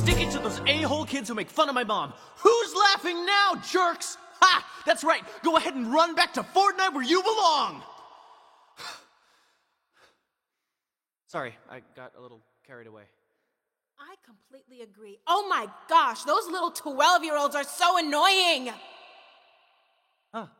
stick it to those a-hole kids who make fun of my mom. Who's laughing now, jerks? Ha! That's right. Go ahead and run back to Fortnite where you belong. Sorry, I got a little carried away. I completely agree. Oh my gosh, those little 12-year-olds are so annoying! Huh.